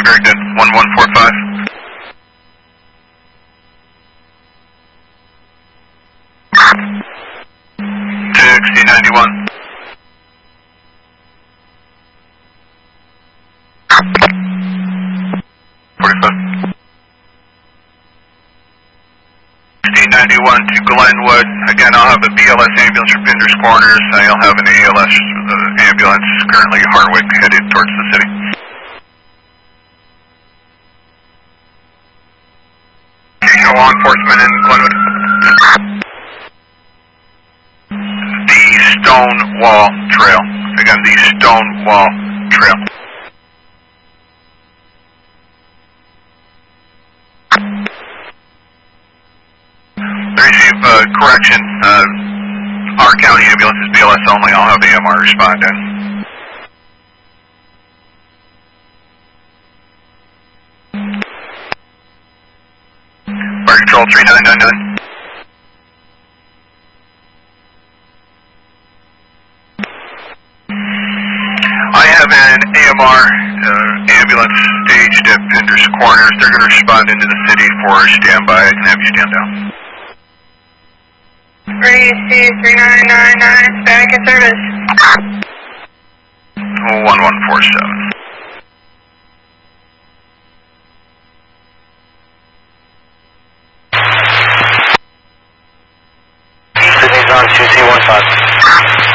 very good. 1145. 6091. 45. 1691 to Glenwood. Again, I'll have a BLS ambulance for Pinder's Corners. I'll have an ALS ambulance currently Hardwick headed towards the city. Law enforcement in Glenwood. The Stonewall Trail. Again, the Stonewall Trail. Correction, our county ambulance is BLS only. I'll have AMR respond in. Fire Control 3999. I have an AMR ambulance staged at Pinder's Corners. They're going to respond into the city for standby. I can have you stand down. RAC 3999, back in service. 1147.